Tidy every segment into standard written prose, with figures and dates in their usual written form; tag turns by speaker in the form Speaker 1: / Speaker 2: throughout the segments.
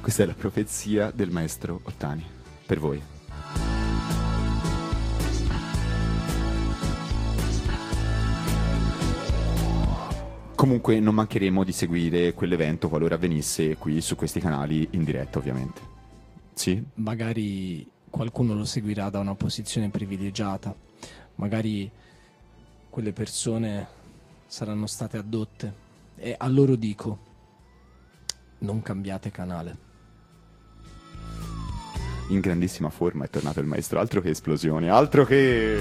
Speaker 1: Questa è la profezia del maestro Ottani, per voi. Comunque non mancheremo di seguire quell'evento qualora avvenisse qui su questi canali in diretta, ovviamente. Sì?
Speaker 2: Magari qualcuno lo seguirà da una posizione privilegiata, magari quelle persone saranno state addotte e a loro dico: non cambiate canale.
Speaker 1: In grandissima forma è tornato il maestro, altro che esplosioni, altro che...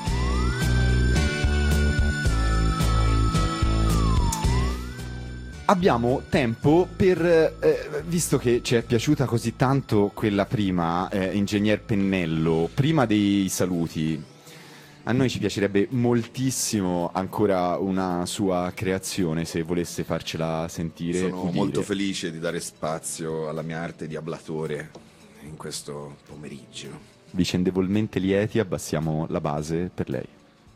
Speaker 1: Abbiamo tempo per, visto che ci è piaciuta così tanto quella prima, Ingegner Pennello, prima dei saluti, a noi ci piacerebbe moltissimo ancora una sua creazione, se volesse farcela sentire.
Speaker 3: Sono
Speaker 1: udire.
Speaker 3: molto felice di dare spazio alla mia arte di ablatore in questo pomeriggio.
Speaker 1: Vicendevolmente lieti abbassiamo la base per lei.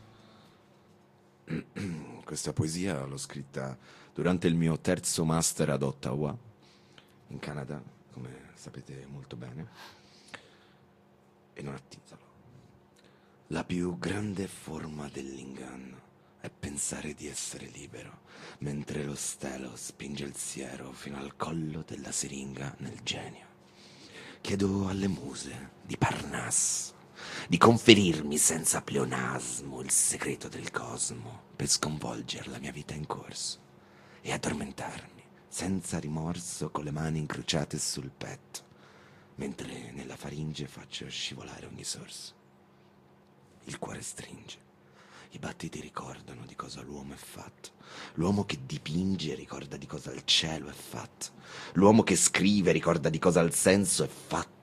Speaker 3: Questa poesia l'ho scritta durante il mio terzo master ad Ottawa, in Canada, come sapete molto bene, e non a titolo. La più grande forma dell'inganno è pensare di essere libero, mentre lo stelo spinge il siero fino al collo della siringa nel genio. Chiedo alle muse di Parnasso di conferirmi senza pleonasmo il segreto del cosmo per sconvolgere la mia vita in corso e addormentarmi senza rimorso con le mani incrociate sul petto, mentre nella faringe faccio scivolare ogni sorso. Il cuore stringe, i battiti ricordano di cosa l'uomo è fatto, l'uomo che dipinge ricorda di cosa il cielo è fatto, l'uomo che scrive ricorda di cosa il senso è fatto,